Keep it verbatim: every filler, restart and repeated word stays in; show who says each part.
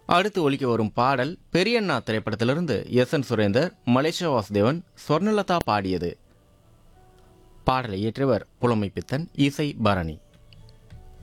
Speaker 1: அடுத்து ஒலிக்க வரும் பாடல் பெரியண்ணா திரைப்படத்திலிருந்து S N Surender, Malaysia Vasudevan, Swarnalatha பாடியது. பாடலை இயற்றியவர் புலமை பித்தன், இசை பரணி.